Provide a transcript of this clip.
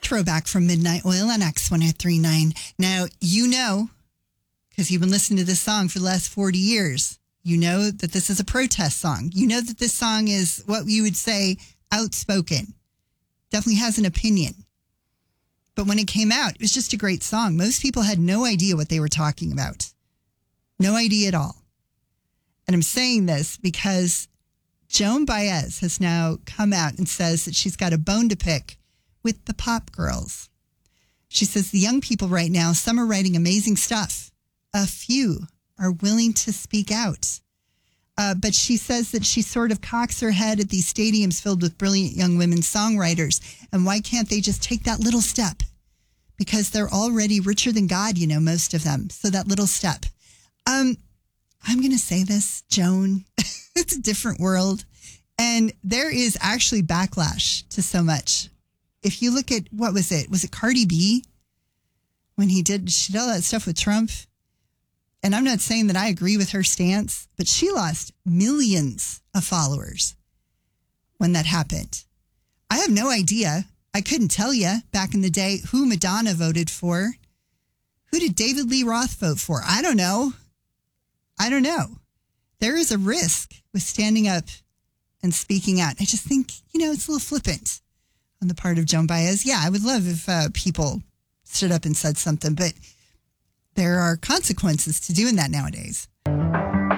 throwback from Midnight Oil on X1039. Now, you know, because you've been listening to this song for the last 40 years, you know that this is a protest song. You know that this song is what you would say outspoken. Definitely has an opinion. But when it came out, it was just a great song. Most people had no idea what they were talking about. No idea at all. And I'm saying this because Joan Baez has now come out and says that she's got a bone to pick with the pop girls. She says the young people right now, some are writing amazing stuff. A few are willing to speak out. But she says that she sort of cocks her head at these stadiums filled with brilliant young women songwriters. And why can't they just take that little step? Because they're already richer than God, you know, most of them. So that little step. I'm going to say this, Joan. It's a different world. And there is actually backlash to so much. If you look at, what was it? Was it Cardi B? When she did all that stuff with Trump. And I'm not saying that I agree with her stance, but she lost millions of followers when that happened. I have no idea. I couldn't tell you back in the day who Madonna voted for. Who did David Lee Roth vote for? I don't know. There is a risk with standing up and speaking out. I just think, you know, it's a little flippant on the part of Joan Baez. Yeah, I would love if people stood up and said something, but there are consequences to doing that nowadays.